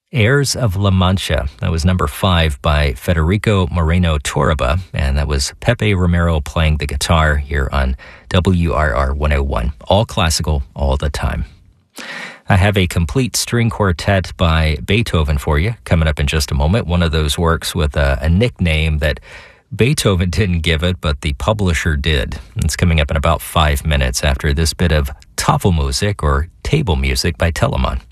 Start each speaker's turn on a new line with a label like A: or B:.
A: Airs of La Mancha. That was number 5 by Federico Moreno Torreba, and that was Pepe Romero playing the guitar here on WRR 101. All classical, all the time. I have a complete string quartet by Beethoven for you coming up in just a moment. One of those works with a nickname that Beethoven didn't give it, but the publisher did. It's coming up in about 5 minutes after this bit of Tafelmusik or table music by Telemann.